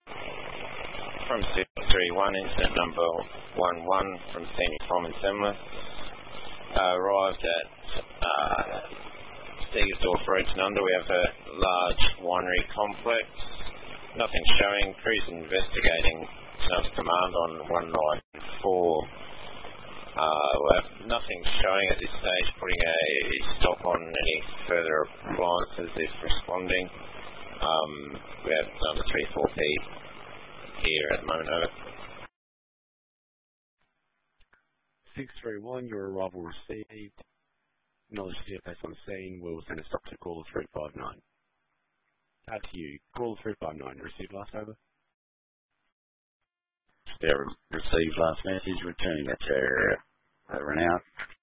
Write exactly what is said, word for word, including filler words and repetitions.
From six three one, incident number one one from Senior Common Semler. Uh, arrived at uh, Stegersdorf Road Tanunda. We have a large winery complex. Nothing showing. Crews investigating Snubbs Command on one nine four. Uh, we have nothing showing at this stage, putting a stop on any further appliances if responding. Um, we have number three four P here at the moment. Over. six three one, your arrival received. Knowledge G F S on scene. We'll send a stop to caller three five nine. Out to you. Caller three five nine. Received last over. Yeah, received last message. Returning that to area. Over and out.